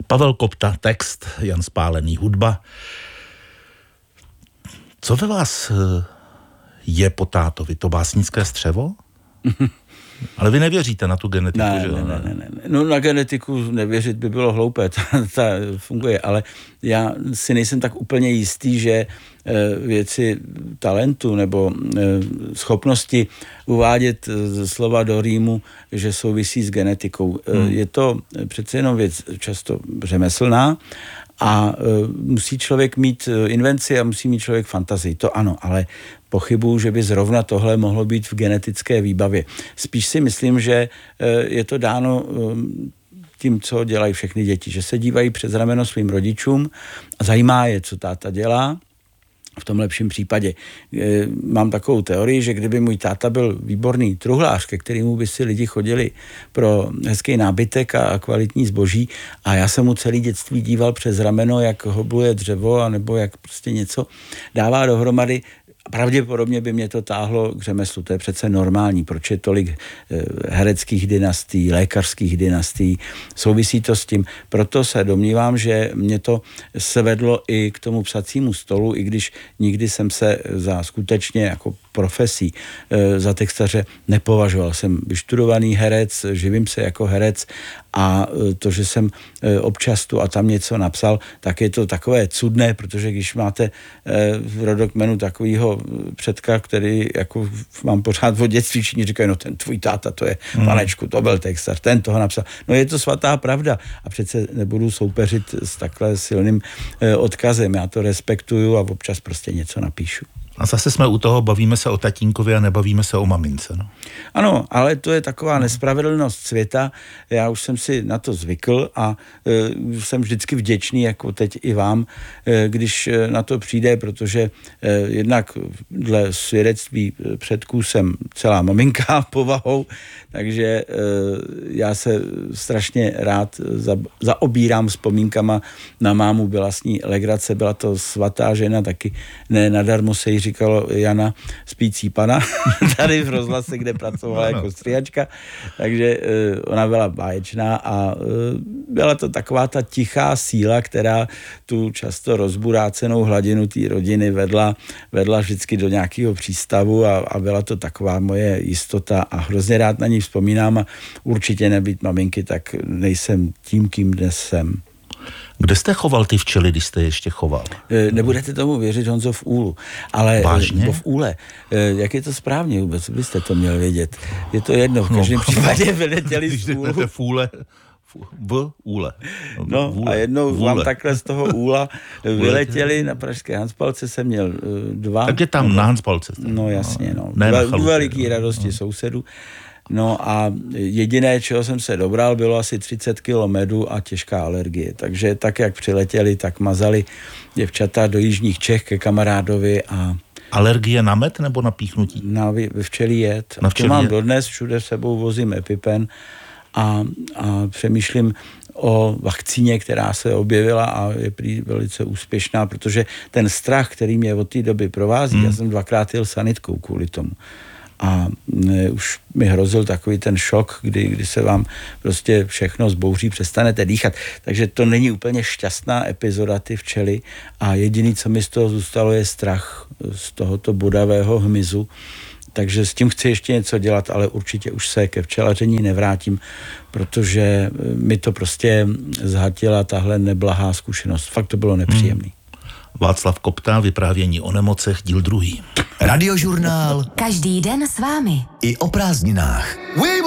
Pavel Kopta, text, Jan Spálený, hudba. Co ve vás je po tátovi? To básnické střevo? Ale vy nevěříte na tu genetiku, že? Ne. No na genetiku nevěřit by bylo hloupé, ta funguje, ale já si nejsem tak úplně jistý, že věci talentu nebo schopnosti uvádět slova do rýmu, že souvisí s genetikou. Je to přece jenom věc často řemeslná a musí člověk mít invenci a musí mít člověk fantazii. To ano, ale pochybuju, že by zrovna tohle mohlo být v genetické výbavě. Spíš si myslím, že je to dáno tím, co dělají všechny děti, že se dívají přes rameno svým rodičům a zajímá je, co táta dělá. V tom lepším případě. Mám takovou teorii, že kdyby můj táta byl výborný truhlář, ke kterému by si lidi chodili pro hezký nábytek a kvalitní zboží a já jsem mu celý dětství díval přes rameno, jak hobluje dřevo a nebo jak prostě něco dává dohromady, pravděpodobně by mě to táhlo k řemeslu. To je přece normální. Proč je tolik hereckých dynastií, lékařských dynastií? Souvisí to s tím. Proto se domnívám, že mě to svedlo i k tomu psacímu stolu, i když nikdy jsem se za skutečně jako profesí za textaře nepovažoval. Jsem vyštudovaný herec, živím se jako herec a to, že jsem občas tu a tam něco napsal, tak je to takové cudné, protože když máte v rodokmenu takovýho předka, který jako mám pořád od dětství, všichni říkají, no ten tvůj táta, to je panečku, to byl textař, ten toho napsal. No je to svatá pravda a přece nebudu soupeřit s takhle silným odkazem. Já to respektuju a občas prostě něco napíšu. A zase jsme u toho, bavíme se o tatínkovi a nebavíme se o mamince. No? Ano, ale to je taková nespravedlnost světa. Já už jsem si na to zvykl a jsem vždycky vděčný, jako teď i vám, když na to přijde, protože jednak dle svědectví předků jsem celá maminka povahou, takže já se strašně rád zaobírám vzpomínkama na mámu, byla s ní legrace, byla to svatá žena, taky ne nadarmo se jí říkalo Jana spící pana, tady v rozhlase, kde pracovala jako stříhačka, takže ona byla báječná a byla to taková ta tichá síla, která tu často rozburácenou hladinu té rodiny vedla vždycky do nějakého přístavu a byla to taková moje jistota a hrozně rád na ní vzpomínám a určitě nebýt maminky, tak nejsem tím, kým dnes jsem. Kde jste choval ty včely, když jste ještě choval? Nebudete tomu věřit, Honzo, v úlu. Ale vážně? V úle. Jak je to správně vůbec? Byste to měl vědět. Je to jedno. V každém případě vyletěli z úlu. Když jdete v úle. No vůle. A jednou vám takhle z toho úla vyletěli. Na pražské Hanspalce jsem měl 2. Tak je tam na Hanspalce. No jasně, no. Ne, veliký radosti sousedů. No a jediné, čeho jsem se dobral, bylo asi 30 kg medu a těžká alergie. Takže tak, jak přiletěli, tak mazali děvčata do jižních Čech ke kamarádovi a... Alergie na med nebo na píchnutí? Na včelí jed. To mám dodnes, všude s sebou vozím EpiPen a přemýšlím o vakcíně, která se objevila a je prý velice úspěšná, protože ten strach, který mě od té doby provází, já jsem 2krát jel sanitkou kvůli tomu. A už mi hrozil takový ten šok, kdy se vám prostě všechno zbouří, přestanete dýchat. Takže to není úplně šťastná epizoda, ty včely. A jediný, co mi z toho zůstalo, je strach z tohoto bodavého hmyzu. Takže s tím chci ještě něco dělat, ale určitě už se ke včelaření nevrátím, protože mi to prostě zhatila tahle neblahá zkušenost. Fakt to bylo nepříjemný. Václav Kopta, vyprávění o nemocech, díl 2. Radiožurnál. Každý den s vámi. I o prázdninách.